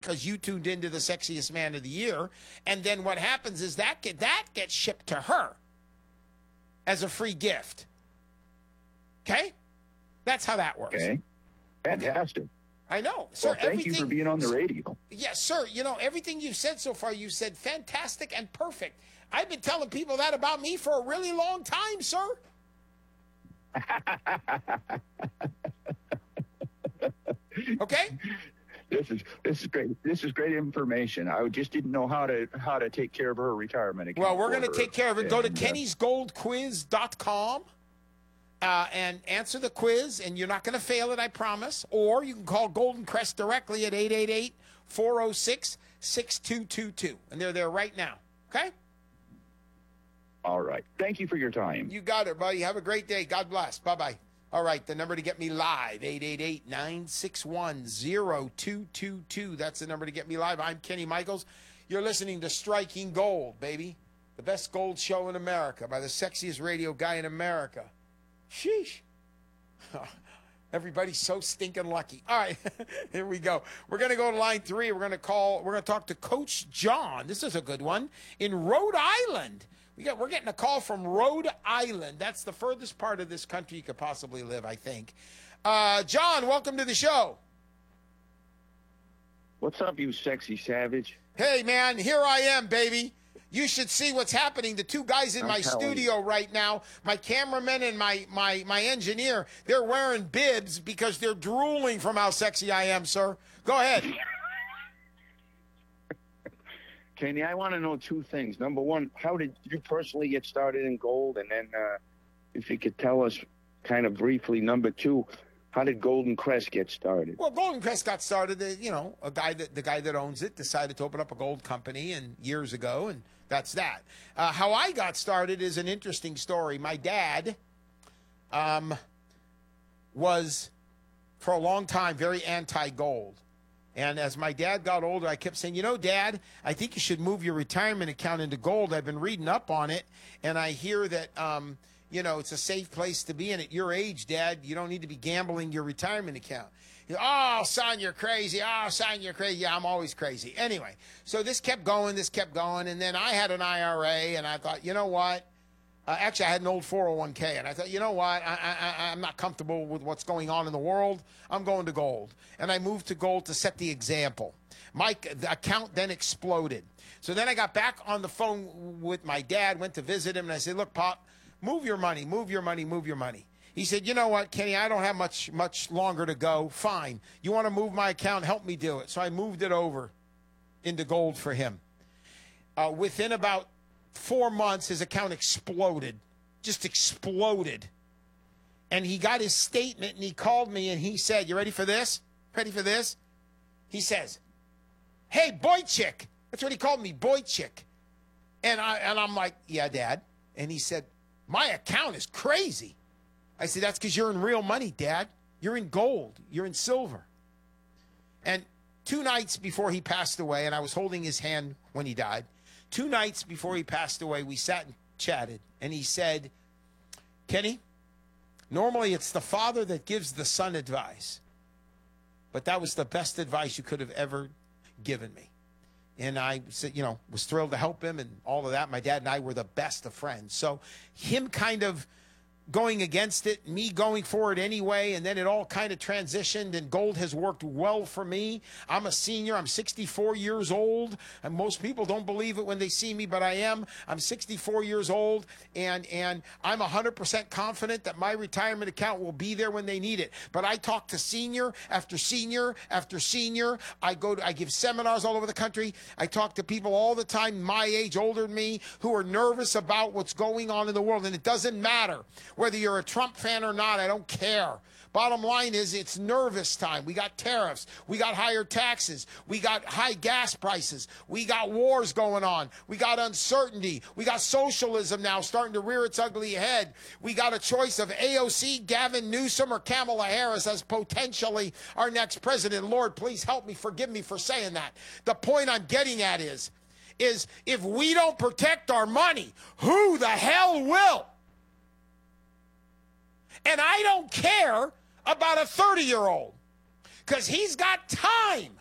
because you tuned into the Sexiest Man of the Year. And then what happens is that gets shipped to her as a free gift. Okay? That's how that works. Okay. Fantastic. I know. Sir, well, thank you for being on the radio. Yes, sir. You know, everything you've said so far, you said fantastic and perfect. I've been telling people that about me for a really long time, sir. Okay? This is great. This is great information. I just didn't know how to take care of her retirement account. Well, we're going to take care of it. Go to kennysgoldquiz.com and answer the quiz, and you're not going to fail it, I promise. Or you can call Golden Crest directly at 888-406-6222. And they're there right now. Okay? All right. Thank you for your time. You got it, buddy. Have a great day. God bless. Bye-bye. All right, the number to get me live, 888-961-0222. That's the number to get me live. I'm Kenny Michaels. You're listening to Striking Gold, baby. The best gold show in America by the sexiest radio guy in America. Sheesh. Everybody's so stinking lucky. All right, here we go. We're going to go to line 3. We're going to talk to Coach John. This is a good one. In Rhode Island. We're getting a call from Rhode Island. That's the furthest part of this country you could possibly live, I think. John, welcome to the show. What's up, you sexy savage? Hey, man, here I am, baby. You should see what's happening. The two guys in my studio right now, my cameraman and my engineer, they're wearing bibs because they're drooling from how sexy I am, sir. Go ahead. Kenny, I want to know 2 things. Number one, how did you personally get started in gold? And then if you could tell us kind of briefly, number 2, how did Golden Crest get started? Well, Golden Crest got started, the guy that owns it decided to open up a gold company years ago, and that's that. How I got started is an interesting story. My dad was, for a long time, very anti-gold. And as my dad got older, I kept saying, Dad, I think you should move your retirement account into gold. I've been reading up on it, and I hear that, it's a safe place to be. And at your age, Dad, you don't need to be gambling your retirement account. Oh, son, you're crazy. Oh, son, you're crazy. Yeah, I'm always crazy. Anyway, so this kept going. And then I had an IRA, and I thought, you know what? Actually, I had an old 401k, and I thought, you know what? I'm not comfortable with what's going on in the world. I'm going to gold. And I moved to gold to set the example. The account then exploded. So then I got back on the phone with my dad, went to visit him, and I said, look, Pop, move your money. He said, you know what, Kenny, I don't have much longer to go. Fine. You want to move my account? Help me do it. So I moved it over into gold for him. Within about 4 months, his account exploded, just exploded. And he got his statement, and he called me, and he said, you ready for this? Ready for this? He says, hey, boy chick. That's what he called me, boy chick. And I'm like, yeah, Dad. And he said, my account is crazy. I said, that's because you're in real money, Dad. You're in gold. You're in silver. And 2 nights before he passed away, and I was holding his hand when he died, 2 nights before he passed away, we sat and chatted, and he said, Kenny, normally it's the father that gives the son advice, but that was the best advice you could have ever given me. And I said, was thrilled to help him and all of that. My dad and I were the best of friends. So him kind of going against it, me going for it anyway, and then it all kind of transitioned, and gold has worked well for me. I'm a senior. I'm 64 years old, and most people don't believe it when they see me, but I am. I'm 64 years old, and I'm 100% confident that my retirement account will be there when they need it. But I talk to senior after senior after senior. I give seminars all over the country. I talk to people all the time my age, older than me, who are nervous about what's going on in the world, and it doesn't matter whether you're a Trump fan or not. I don't care. Bottom line is it's nervous time. We got tariffs. We got higher taxes. We got high gas prices. We got wars going on. We got uncertainty. We got socialism now starting to rear its ugly head. We got a choice of AOC, Gavin Newsom, or Kamala Harris as potentially our next president. Lord, please help me. Forgive me for saying that. The point I'm getting at is if we don't protect our money, who the hell will? And I don't care about a 30-year-old because he's got time.